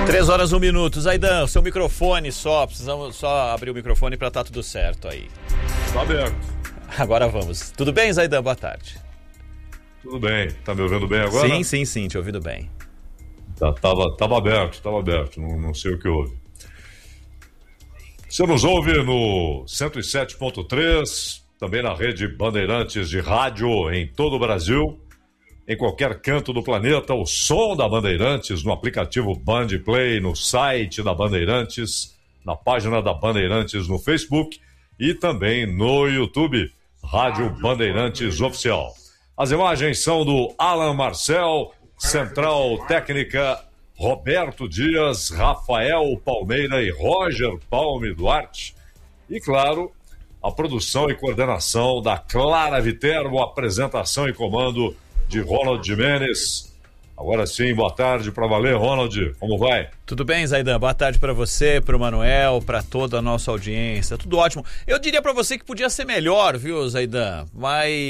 3h01. Zaidan, seu microfone precisamos só abrir o microfone para estar tudo certo aí. Tá aberto. Agora vamos. Tudo bem, Zaidan? Boa tarde. Tudo bem. Tá me ouvindo bem agora? Sim, te ouvindo bem. Tava aberto. Não sei o que houve. Você nos ouve no 107.3, também na rede Bandeirantes de rádio em todo o Brasil, em qualquer canto do planeta, o som da Bandeirantes no aplicativo Band Play, no site da Bandeirantes, na página da Bandeirantes no Facebook e também no YouTube, Rádio Bandeirantes Oficial. As imagens são do Alan Marcel, Central Técnica Roberto Dias, Rafael Palmeira e Roger Palme Duarte. E, claro, a produção e coordenação da Clara Viterbo, apresentação e comando de Ronald Jimenez. Agora sim, boa tarde para valer, Ronald. Como vai? Tudo bem, Zaidan? Boa tarde para você, para o Manuel, para toda a nossa audiência. Tudo ótimo. Eu diria para você que podia ser melhor, viu, Zaidan? Mas